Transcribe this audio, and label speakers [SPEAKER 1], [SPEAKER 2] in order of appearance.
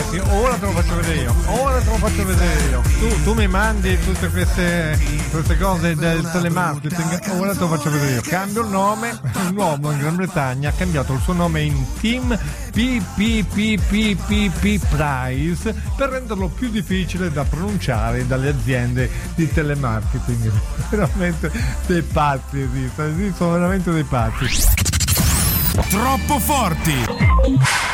[SPEAKER 1] sì, ora te lo faccio vedere io. Tu mi mandi tutte queste cose del telemarketing, ora te lo faccio vedere io. Cambio il nome. Un uomo in Gran Bretagna ha cambiato il suo nome in Team PPPPPP Price per renderlo più difficile da pronunciare dalle aziende di telemarketing. Veramente dei pazzi esistono veramente dei pazzi.
[SPEAKER 2] Troppo forti.